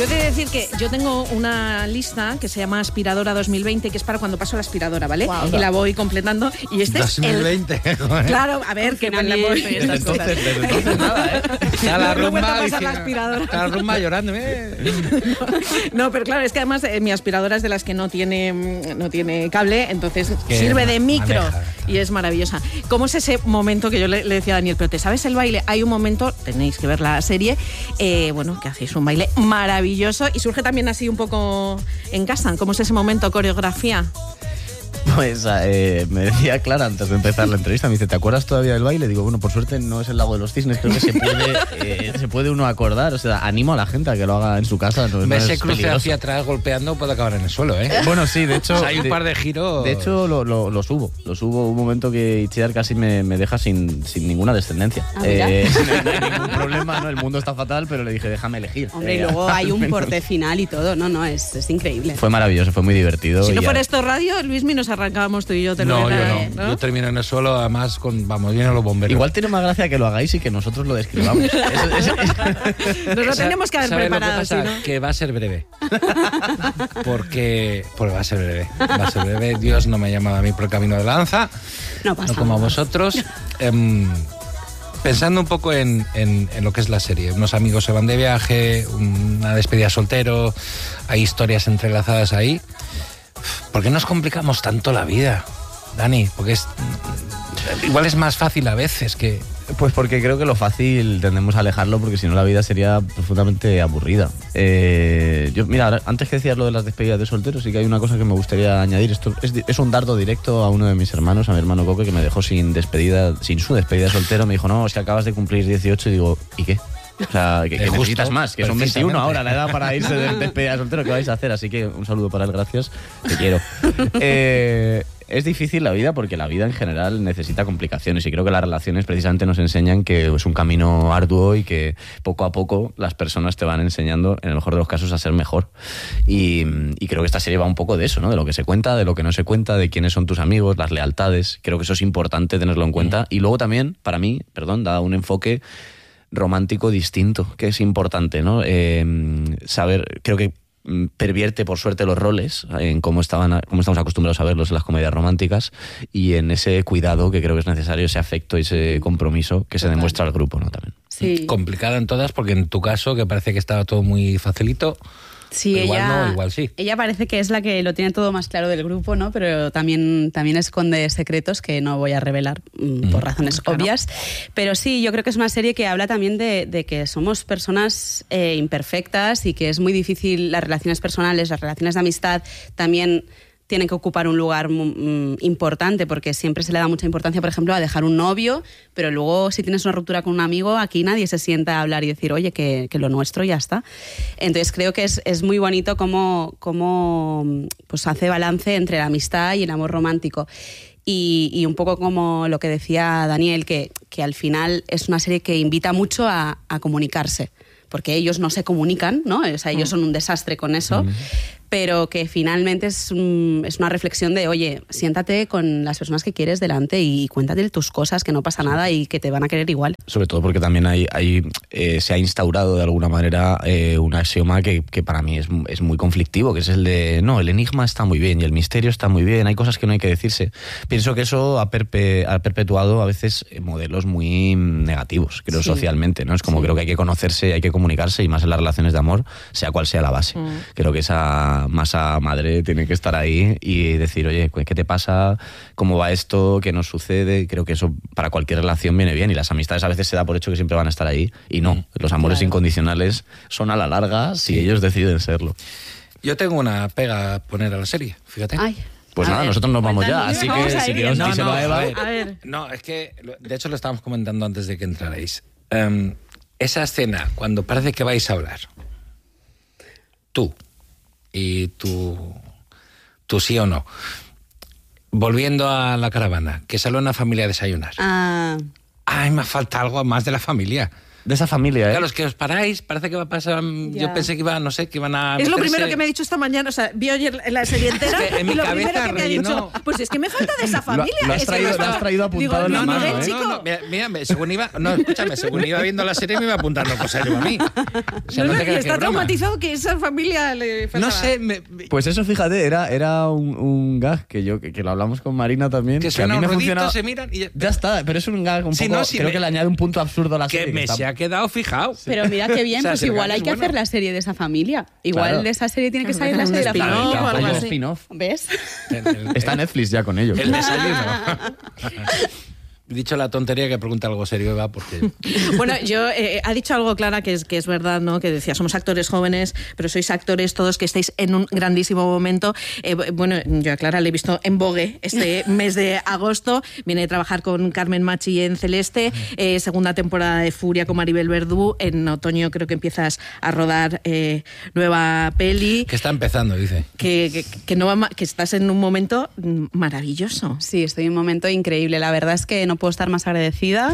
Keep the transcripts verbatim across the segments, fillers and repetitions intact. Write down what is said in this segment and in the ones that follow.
Yo he de decir que yo tengo una lista que se llama Aspiradora dos mil veinte, que es para cuando paso la aspiradora, ¿vale? Wow. Y la voy completando. Y este dos mil veinte, es el... Claro, a ver, que me la voy... Desde entonces, desde entonces nada, ¿eh? Está la rumba, no pasar la aspiradora. Está la rumba llorando, ¿eh? No, no, pero claro, es que además eh, mi aspiradora es de las que no tiene, no tiene cable, entonces sirve de micro maneja. Y es maravillosa. ¿Cómo es ese momento que yo le, le decía a Daniel, pero te sabes el baile? Hay un momento, tenéis que ver la serie, eh, bueno, que hacéis un baile maravilloso y surge también así un poco en casa. ¿Cómo es ese momento, coreografía? Pues eh, me decía Clara antes de empezar la entrevista, me dice, ¿te acuerdas todavía del baile? Digo, bueno, por suerte no es el Lago de los Cisnes, creo que se puede eh, se puede uno acordar, o sea, animo a la gente a que lo haga en su casa. No, no ese cruce hacia atrás golpeando puede acabar en el suelo, ¿eh? Bueno, sí, de hecho... O sea, hay un de, par de giros... De hecho, lo, lo, lo subo, lo subo. Un momento que Itziar casi me, me deja sin, sin ninguna descendencia. Ah, eh, no hay ningún problema, ¿no? El mundo está fatal, pero le dije, déjame elegir. Hombre, eh, y luego hay un porte final y todo, no, no, es, es increíble. Fue maravilloso, fue muy divertido. Si no fuera ya... esto radio, Luismi, nos arrancábamos tú y yo. Te no, lo yo era, no. ¿no? Yo termino en el suelo, además, con, vamos, vienen los bomberos. Igual tiene más gracia que lo hagáis y que nosotros lo describamos. Eso, eso, eso. Nos lo tenemos que haber preparado, lo que pasa? ¿sí, no? Que va a ser breve. Porque, porque va a ser breve. Va a ser breve. Dios no me ha llamado a mí por el camino de la danza. No pasa No como a nada. vosotros. Eh, pensando un poco en, en, en lo que es la serie. Unos amigos se van de viaje, una despedida soltero, hay historias entrelazadas ahí. ¿Por qué nos complicamos tanto la vida, Dani? Porque es, igual es más fácil a veces que... Pues porque creo que lo fácil tendemos a alejarlo, porque si no la vida sería profundamente aburrida. Eh, yo, mira, antes que decías lo de las despedidas de solteros, sí que hay una cosa que me gustaría añadir. Esto es, es un dardo directo a uno de mis hermanos, a mi hermano Coque, que me dejó sin despedida, sin su despedida de soltero. Me dijo, no, es que acabas de cumplir dieciocho. Y digo, ¿y qué? O sea, que, que justo, necesitas más, que son veintiuno ahora, la edad para irse de despedida de soltero. ¿Qué vais a hacer? Así que un saludo para él, gracias, te quiero. Eh, es difícil la vida porque la vida en general necesita complicaciones y creo que las relaciones precisamente nos enseñan que es un camino arduo y que poco a poco las personas te van enseñando, en el mejor de los casos, a ser mejor. Y, y creo que esta serie va un poco de eso, ¿no? De lo que se cuenta, de lo que no se cuenta, de quiénes son tus amigos, las lealtades. Creo que eso es importante tenerlo en cuenta. Y luego también, para mí, perdón, da un enfoque romántico distinto, que es importante, ¿no? Eh, saber, creo que pervierte por suerte los roles en cómo estaban cómo estamos acostumbrados a verlos en las comedias románticas y en ese cuidado que creo que es necesario, ese afecto y ese compromiso que se Total. demuestra al grupo, ¿no? También. Sí. Complicada en todas, porque en tu caso, que parece que estaba todo muy facilito, Sí, igual ella, no, igual sí. Ella parece que es la que lo tiene todo más claro del grupo, ¿no? Pero también, también esconde secretos que no voy a revelar mm, por razones claro. obvias. Pero sí, yo creo que es una serie que habla también de, de que somos personas eh, imperfectas y que es muy difícil las relaciones personales, las relaciones de amistad también tienen que ocupar un lugar mm, importante, porque siempre se le da mucha importancia, por ejemplo, a dejar un novio, pero luego si tienes una ruptura con un amigo, aquí nadie se sienta a hablar y decir, oye, que, que lo nuestro ya está. Entonces creo que es, es muy bonito cómo, cómo pues, hace balance entre la amistad y el amor romántico. Y, y un poco como lo que decía Daniel, que, que al final es una serie que invita mucho a, a comunicarse, porque ellos no se comunican, ¿no? O sea, ellos son un desastre con eso, mm. pero que finalmente es, un, es una reflexión de, oye, siéntate con las personas que quieres delante y cuéntate tus cosas, que no pasa nada y que te van a querer igual. Sobre todo porque también hay, hay eh, se ha instaurado de alguna manera eh, un axioma que, que para mí es, es muy conflictivo, que es el de, no, el enigma está muy bien y el misterio está muy bien, hay cosas que no hay que decirse. Pienso que eso ha, perpe, ha perpetuado a veces modelos muy negativos, creo, sí. socialmente, ¿no? Es como sí. creo que hay que conocerse, hay que comunicarse y más en las relaciones de amor, sea cual sea la base. Mm. Creo que esa masa madre tiene que estar ahí y decir, oye, ¿qué te pasa? ¿Cómo va esto? ¿Qué nos sucede? Creo que eso para cualquier relación viene bien y las amistades a veces se da por hecho que siempre van a estar ahí y no, los amores claro. incondicionales son a la larga si sí. ellos deciden serlo. Yo tengo una pega a poner a la serie, fíjate. Ay. Pues a nada, ver, nosotros nos vamos ya, así que si queremos no, díselo no, a Eva. A ver, a ver. No, es que, de hecho lo estábamos comentando antes de que entrarais. Um, esa escena, cuando parece que vais a hablar, tú y tu, tu sí o no, volviendo a la caravana, que salió una familia a desayunar. Ah. Ay, me falta algo más de la familia. De esa familia, ¿eh? Claro, es que os paráis, parece que va a pasar... Ya. Yo pensé que iba, no sé, que iban a... Es lo meterse... primero que me ha dicho esta mañana, o sea, vi ayer la serie entera es que en mi y lo cabeza primero que me ha rellenó... dicho, pues es que me falta de esa familia. Lo, lo, has, es traído, que lo has traído apuntado digo, en la no, mano, no, ¿eh? chico. No, no, mira, mira, según iba... No, escúchame, según iba viendo la serie me iba apuntando cosas yo a mí. O sea, no, no, no, te y creas está que es broma. traumatizado que esa familia le faltaba. No sé... Me... Pues eso, fíjate, era, era un, un gag que yo que, que lo hablamos con Marina también. Que a suena mí un me ruidito, funciona... se miran y... Ya, ya está, pero es un gag un sí, poco... no, sí, creo me... que le añade un punto absurdo a la serie. Que me que está... se ha quedado fijado. Pero mira qué bien, O sea, pues si el igual gag hay es que bueno. hacer la serie de esa familia. Igual Claro. de esa serie tiene que salir la Un serie de la spin-off familia. o algo Un así. spin-off. ¿Ves? El, el, Está Netflix ya con ello. el desayuno. Dicho la tontería, que pregunta algo serio, Eva, porque... Bueno, yo eh, ha dicho algo, Clara, que es, que es verdad, ¿no? Que decía, somos actores jóvenes, pero sois actores todos que estáis en un grandísimo momento. Eh, bueno, yo a Clara le he visto en Vogue este mes de agosto. Viene de trabajar con Carmen Machi en Celeste, eh, segunda temporada de Furia con Maribel Verdú. En otoño creo que empiezas a rodar eh, nueva peli. Que está empezando, dice. Que, que, que, no va ma- que estás en un momento maravilloso. Sí, estoy en un momento increíble. La verdad es que no puedo estar más agradecida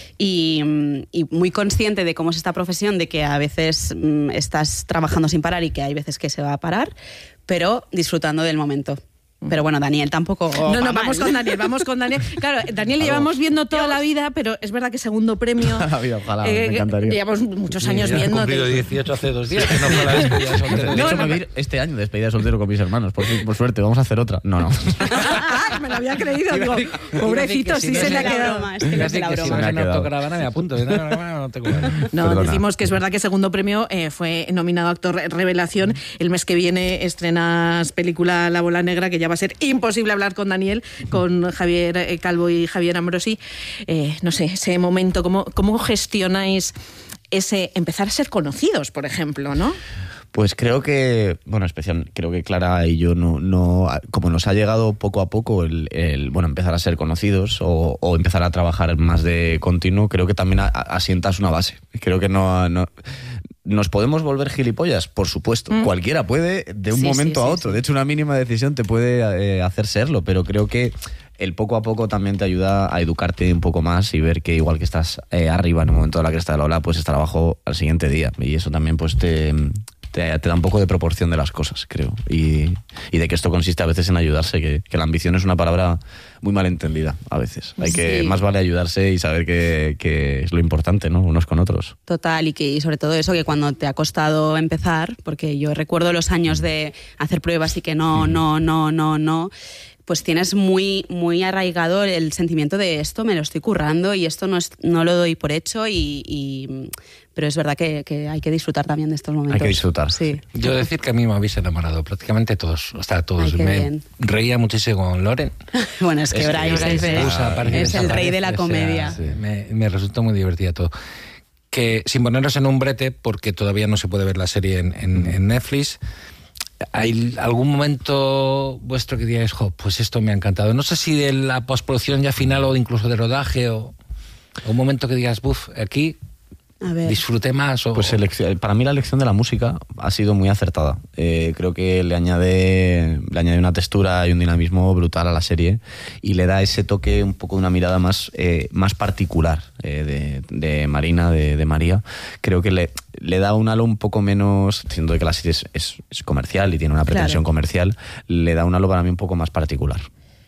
y, y muy consciente de cómo es esta profesión, de que a veces mm, estás trabajando sin parar y que hay veces que se va a parar, pero disfrutando del momento. Pero bueno, Daniel tampoco... No, no, va vamos mal. con Daniel, vamos con Daniel. Claro, Daniel llevamos viendo toda la vida, pero es verdad que segundo premio... Toda la vida, ojalá, me encantaría. Llevamos muchos años Ya he viendo. cumplido dieciocho hace dos días, que no fue la despedida de soltero. De No, hecho, no, me voy a ir este año de despedida de soltero con mis hermanos. Por, por suerte, vamos a hacer otra. No, no. Ah, me lo había creído, digo, Iba a decir pobrecito, que sí si no se es le ha la quedado. broma, es que Iba no a es de decir la que si broma. no Me es ha en quedado. autocaravana me apunto. No, no, no, no te cuento. No, Perdona. decimos que es verdad que segundo premio eh, fue nominado actor revelación. El mes que viene estrenas película La Bola Negra, que ya va a ser imposible hablar con Daniel, con Javier eh, Calvo y Javier Ambrosi. Eh, no sé, ese momento, ¿cómo, cómo gestionáis ese empezar a ser conocidos, por ejemplo, ¿no? Pues creo que, bueno, especial, creo que Clara y yo no, no como nos ha llegado poco a poco el, el bueno, empezar a ser conocidos o, o empezar a trabajar más de continuo, creo que también a, a, asientas una base. Creo que no, no ¿nos podemos volver gilipollas? Por supuesto. Mm. Cualquiera puede de un sí, momento sí, a sí, otro. sí. De hecho, una mínima decisión te puede eh, hacer serlo, pero creo que el poco a poco también te ayuda a educarte un poco más y ver que igual que estás eh, arriba en un momento de la cresta de la ola, pues estar abajo al siguiente día. Y eso también pues te... Te, te da un poco de proporción de las cosas, creo. Y, y de que esto consiste a veces en ayudarse, que, que la ambición es una palabra muy mal entendida a veces. Hay que, Sí. más vale ayudarse y saber que, que es lo importante, ¿no? Unos con otros. Total, y que y sobre todo eso, que cuando te ha costado empezar, porque yo recuerdo los años de hacer pruebas y que no, no, no, no, no, pues tienes muy, muy arraigado el sentimiento de esto me lo estoy currando y esto no, es, no lo doy por hecho, y, y pero es verdad que, que hay que disfrutar también de estos momentos. Hay que disfrutar. Sí. Yo decir que a mí me habéis enamorado, prácticamente todos, o sea, todos. Ay, qué me bien. reía muchísimo con Loren. Bueno, es que Es que Bryce Bryce es, es- es- aparece, es el rey de la desaparece, comedia. o sea, me, me resultó muy divertido todo. Que sin ponernos en un brete, porque todavía no se puede ver la serie en, en, en Netflix, ¿hay algún momento vuestro que digáis, jo, pues esto me ha encantado? No sé si de la postproducción ya final o incluso de rodaje, o, o un momento que digas, buf, aquí A ver. disfruté más. O, Pues elección- para mí la elección de la música ha sido muy acertada. Eh, creo que le añade, le añade una textura y un dinamismo brutal a la serie y le da ese toque, un poco de una mirada más, eh, más particular eh, de, de Marina, de, de María. Creo que le, le da un halo un poco menos, siendo que la serie es, es, es comercial y tiene una pretensión Claro. comercial, le da un halo para mí un poco más particular.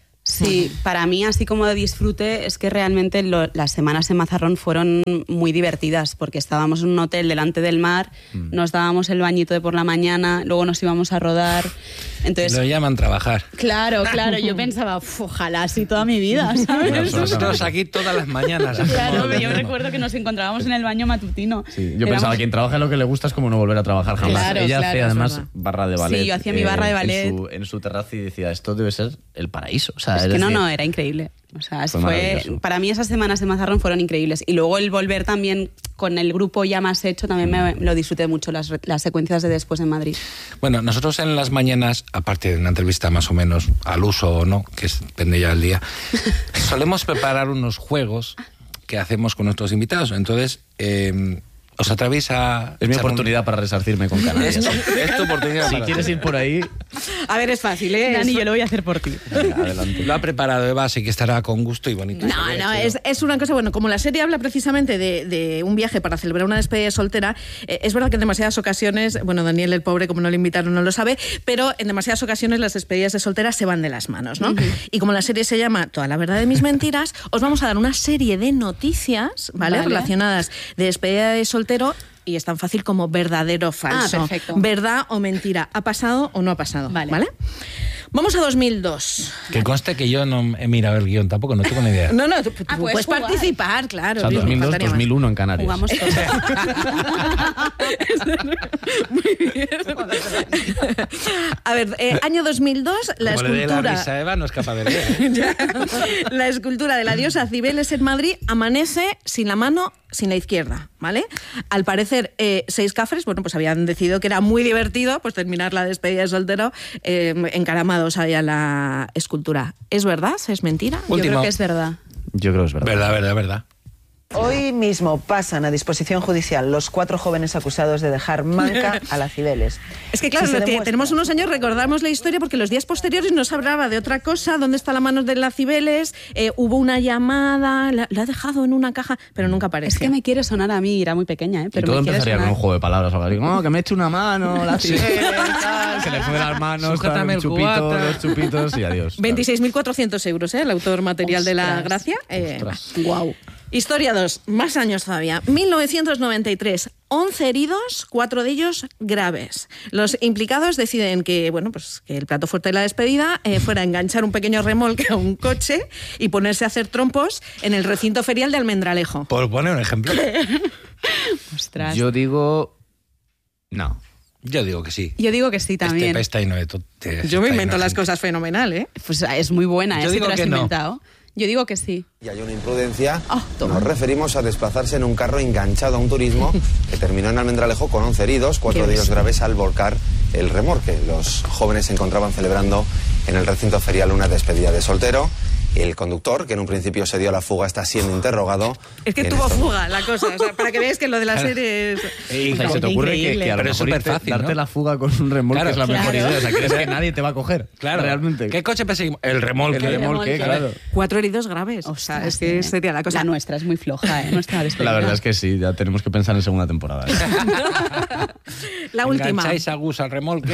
Sí, para mí, así como de disfrute, es que realmente lo- las semanas en Mazarrón fueron muy divertidas, porque estábamos en un hotel delante del mar, Mm. nos dábamos el bañito de por la mañana, luego nos íbamos a rodar. Entonces, lo llaman trabajar. claro, claro, yo pensaba, "Uf, ojalá así toda mi vida, ¿sabes? Nosotros aquí todas las mañanas. Claro, hacemos- yo recuerdo que nos encontrábamos en el baño matutino. Sí, yo Éramos- pensaba, quien trabaja en lo que le gusta es como no volver a trabajar jamás. Claro, Ella claro, hacía es además verdad. barra de ballet. Sí, yo hacía mi barra de ballet. En su, en su terraza y decía, esto debe ser el paraíso. O sea, Es es que no, decir, no, era increíble. O sea, Fue fue, maravilloso. para mí esas semanas en Mazarrón fueron increíbles. Y luego el volver también con el grupo ya más hecho, también me lo disfruté mucho, las, re- las secuencias de después en Madrid. Bueno, nosotros en las mañanas, aparte de una entrevista más o menos al uso o no, que es- depende ya del día, solemos preparar unos juegos que hacemos con nuestros invitados. Entonces, eh, os atrevéis a... Es mi echar un- oportunidad para resarcirme con Canarias. Es, es tu oportunidad. Si para quieres hacer. ir por ahí, A ver, es fácil, ¿eh? Dani, es... yo lo voy a hacer por ti. Venga, adelante. Lo ha preparado Eva, así que estará con gusto y bonito. No, no, es, es una cosa, bueno, como la serie habla precisamente de, de un viaje para celebrar una despedida de soltera, eh, es verdad que en demasiadas ocasiones, bueno, Daniel el pobre, como no le invitaron, no lo sabe, pero en demasiadas ocasiones las despedidas de soltera se van de las manos, ¿no? Uh-huh. Y como la serie se llama Toda la verdad de mis mentiras, os vamos a dar una serie de noticias, ¿vale? Vale. Relacionadas de despedida de soltero. Y es tan fácil como verdadero o falso. Ah, perfecto. Verdad o mentira. ¿Ha pasado o no ha pasado? Vale. ¿Vale? Vamos a dos mil dos. Que conste que yo no he mirado el guión tampoco, no tengo ni idea. No, no, tú, tú ah, puedes, puedes participar, claro. O sea, dos mil dos, dos mil uno en Canarias. Jugamos todos. Muy bien. A ver, eh, año dos mil dos, la Como escultura... le dé la risa a Eva, no es capaz de leer. ¿eh? La escultura de la diosa Cibeles en Madrid amanece sin la mano, sin la izquierda, ¿vale? Al parecer, eh, seis cafres, bueno, pues habían decidido que era muy divertido pues terminar la despedida de soltero eh, encaramados ahí a la escultura. ¿Es verdad? ¿Es mentira? Último. Yo creo que es verdad. Yo creo que es verdad. Verdad, verdad, verdad. Hoy mismo pasan a disposición judicial los cuatro jóvenes acusados de dejar manca a la Cibeles. Es que claro, si demuestra... tenemos unos años, recordamos la historia porque los días posteriores nos hablaba de otra cosa, dónde está la mano de la Cibeles, eh, hubo una llamada, la, la ha dejado en una caja, pero nunca aparece. Es que me quiere sonar a mí, era muy pequeña, ¿eh? Pero y todo me empezaría sonar... con un juego de palabras o algo así. Oh, que me eche una mano, la Cibeles, tal, se le fue las manos, Sujétame el chupito, cubata. dos chupitos y adiós. veintiséis mil cuatrocientos euros, ¿eh? El autor material Ostras. de la gracia. Eh, Guau. Historia dos, más años todavía. mil novecientos noventa y tres, once heridos, cuatro de ellos graves. Los implicados deciden que, bueno, pues que el plato fuerte de la despedida eh, fuera enganchar un pequeño remolque a un coche y ponerse a hacer trompos en el recinto ferial de Almendralejo. Por poner un ejemplo. Ostras. Yo digo... No. Yo digo que sí. Yo digo que sí también. Este pestaino de to- de- Yo me invento estaino, las gente. cosas fenomenal, ¿eh? Pues es muy buena, Yo ¿eh? Si digo te lo has que no. inventado. Yo digo que sí. Y hay una imprudencia. Oh, toma. Nos referimos a desplazarse en un carro enganchado a un turismo que terminó en Almendralejo con once heridos, cuatro Qué de ellos bestia. graves al volcar el remolque. Los jóvenes se encontraban celebrando en el recinto ferial una despedida de soltero. El conductor, que en un principio se dio a la fuga, está siendo interrogado. Es que En tuvo estos- fuga la cosa, o sea, para que veáis que lo de la serie es... Y O sea, como- se te ocurre que, increíble. que a lo Pero es mejor irte- superfácil, darte ¿no? la fuga con un remolque Claro, es la mejor claro. idea. O sea, crees que nadie te va a coger. Claro. Realmente. ¿Qué coche perseguimos? El remolque. El remolque, claro. Cuatro heridos graves. O Ostras, sea, es que eh. sería la cosa. La nuestra es muy floja, ¿eh? Nuestra despedida. La verdad es que sí, ya tenemos que pensar en segunda temporada. La última. Engancháis a Gus al remolque.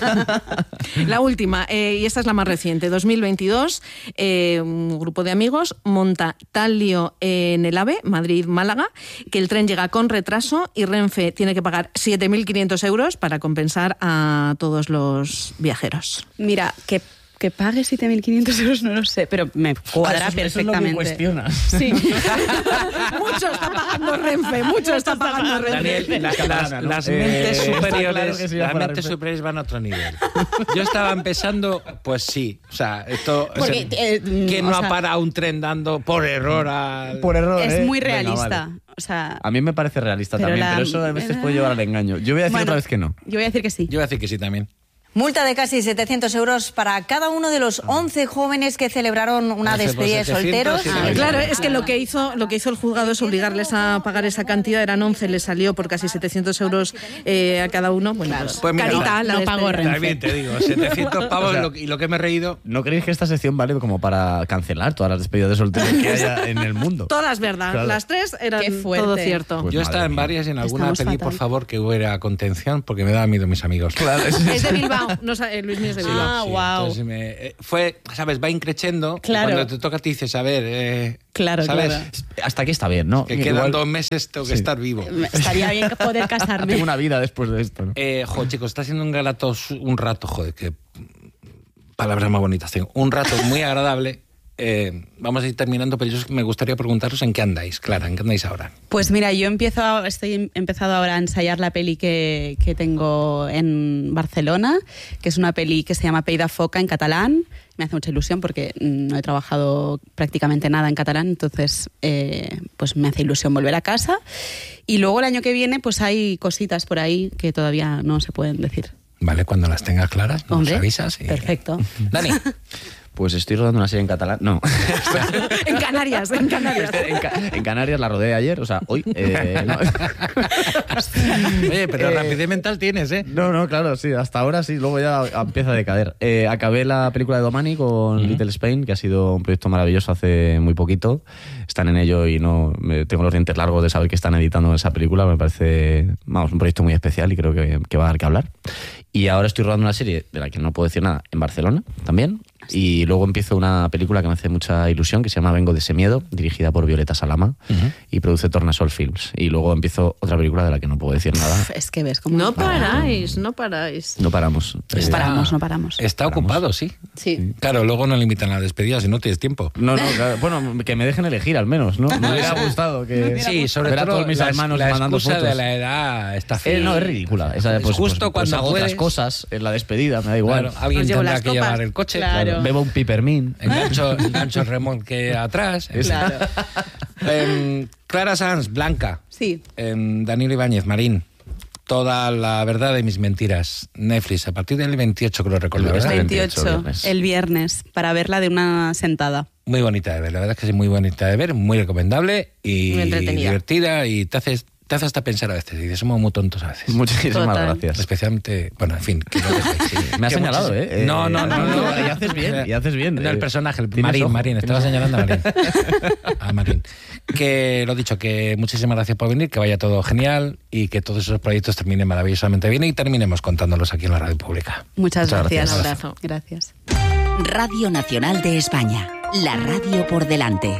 La última, eh, y esta es la más reciente, dos mil veintidós, eh, un grupo de amigos monta tal lío en el AVE, Madrid-Málaga, que el tren llega con retraso y Renfe tiene que pagar siete mil quinientos euros para compensar a todos los viajeros. Mira, que, que pague siete mil quinientos euros no lo sé, pero me cuadra Eso es- eso es lo que perfectamente. cuestionas. Sí. Mucho está pagando Renfe, mucho está pagando Renfe. Daniel, la- las, catalana, ¿no? las Eh, mentes está superiores, claro que sí va las para mentes Renfe. superiores van a otro nivel. Yo estaba empezando, pues sí, o sea, esto, o sea, Porque, eh, ¿quién o no sea- ha parado un tren dando por error al... Por error, Es ¿eh? muy Venga, realista. vale. O sea, A mí me parece realista Pero también, la- pero eso a veces puede llevar al engaño. Yo voy a decir bueno, otra vez que no. Yo voy a decir que sí. Yo voy a decir que sí también. Multa de casi setecientos euros para cada uno de los once jóvenes que celebraron una once por despedida de setecientos, solteros. sí, Ah, claro, es que lo que hizo lo que hizo el juzgado es obligarles a pagar esa cantidad, eran once, les salió por casi setecientos euros eh, a cada uno. Bueno, pues, Pues mira, carita, la no pagó despedida. Renfe. También te digo, setecientos pavos O sea, lo que- y lo que me he reído... ¿No creéis que esta sección vale como para cancelar todas las despedidas de solteros que haya en el mundo? Todas verdad, Claro. las tres eran Qué fuerte. todo cierto. Pues Yo madre estaba en mía. varias y en alguna Estamos pedí, por fatal. favor, que hubiera contención porque me daba miedo mis amigos. Claro, es- Es de Bilbao, no, sa- eh, Luis Mío es de Bilbao. Ah, guau. Entonces me, eh, fue, ¿sabes? Va increchendo. Claro. Cuando te toca a ti dices, a ver, eh, Claro, ¿sabes? claro. Hasta aquí está bien, ¿no? Que quedan Igual dos meses, tengo que Sí. estar vivo. Estaría bien poder casarme. tengo una vida después de esto, ¿no? Eh, joder, chicos, está siendo un galato un rato, joder, que palabras más bonitas tengo. Un rato muy agradable. Eh, vamos a ir terminando, pero yo me gustaría preguntaros en qué andáis, Clara, en qué andáis ahora. Pues mira, yo empiezo, a- estoy empezado ahora a ensayar la peli que, que tengo en Barcelona, que es una peli que se llama Pell de Foca en catalán. Me hace mucha ilusión porque mm, no he trabajado prácticamente nada en catalán, entonces eh, pues me hace ilusión volver a casa. Y luego el año que viene pues hay cositas por ahí que todavía no se pueden decir. Vale, cuando las tengas claras, nos Hombre, avisas. Y... perfecto. Dani. Pues estoy rodando una serie en catalán. No. En Canarias, en Canarias. En, Ca- en Canarias la rodé ayer, o sea, hoy. Eh, no. Oye, pero Eh, rapidez mental tienes, ¿eh? No, no, claro, sí, hasta ahora sí, luego ya empieza a decader. Eh, acabé la película de Domani con uh-huh. Little Spain, que ha sido un proyecto maravilloso hace muy poquito. Están en ello y no me, tengo los dientes largos de saber que están editando esa película. Me parece, vamos, un proyecto muy especial y creo que, que va a dar que hablar. Y ahora estoy rodando una serie de la que no puedo decir nada en Barcelona también. Y luego empiezo una película que me hace mucha ilusión, que se llama Vengo de ese miedo, dirigida por Violeta Salama, uh-huh. y produce Tornasol Films. Y luego empiezo otra película de la que no puedo decir nada. Uf, es que ves cómo... No paráis, no paráis. No paramos. No Eh, paramos, no paramos. Está Paramos. ocupado, sí. Sí. Claro, luego no le invitan a la despedida si no tienes tiempo. No, no, claro, bueno, que me dejen elegir al menos, ¿no? Me hubiera gustado que... Sí, sobre ver a todo todos mis la, hermanos la mandando excusa fotos. de la edad está Eh, fea. no, es ridícula. Esa, pues, Justo pues, pues cuando hago puedes. otras cosas en la despedida, me da igual. Claro, alguien Os llevo tendrá las que copas. llevar el coche. Claro. Bebo un pipermín. Engancho, engancho el remolque atrás. Claro. Em, Clara Sanz, Blanca. Sí. Em, Daniel Ibáñez, Marín. Toda la verdad de mis mentiras. Netflix, a partir del veintiocho, que lo recuerdo, ¿verdad? veintiocho, veintiocho, viernes. el viernes, para verla de una sentada. Muy bonita de ver, la verdad es que es muy bonita de ver, muy recomendable y Muy entretenida. divertida y te hace, te hace hasta pensar a veces. Y dices, somos muy tontos a veces. Muchísimas Total. gracias. Especialmente, bueno, en fin. Que no te- Me has que señalado, muchis- ¿eh? No, no, no, no. Y haces bien, y haces bien. No, el personaje, el Tienes Marín, ojo, Marín, estaba tienes ojo. señalando a Marín. A Marín. Que lo dicho, que muchísimas gracias por venir, que vaya todo genial y que todos esos proyectos terminen maravillosamente bien y terminemos contándolos aquí en la radio pública. Muchas, Muchas gracias. Un abrazo. Gracias. Radio Nacional de España. La radio por delante.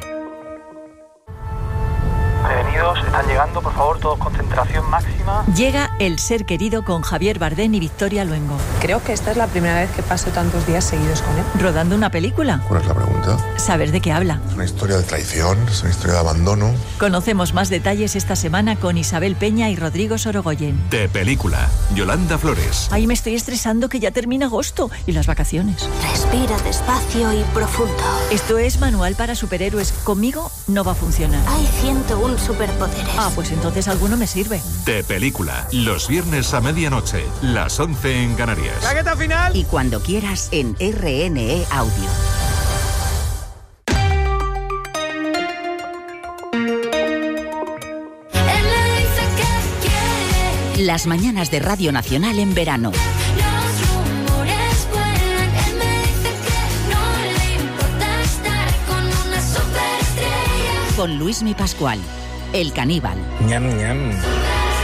Prevenidos, están llegando, por favor, todos concentración máxima. Llega El ser querido con Javier Bardem y Victoria Luengo. Creo que esta es la primera vez que paso tantos días seguidos con él. Rodando una película. ¿Cuál es la pregunta? Saber de qué habla. Es una historia de traición, es una historia de abandono. Conocemos más detalles esta semana con Isabel Peña y Rodrigo Sorogoyen. De película, Yolanda Flores. Ahí me estoy estresando que ya termina agosto y las vacaciones. Respira despacio y profundo. Esto es Manual para Superhéroes. Conmigo no va a funcionar. Hay ciento uno superpoderes. Ah, pues entonces alguno me sirve. De película, los viernes a medianoche, las once en Canarias. ¡Cagueta final! Y cuando quieras en R N E Audio. Las mañanas de Radio Nacional en verano. Con Luismi Pascual, el caníbal. Ñam, ñam.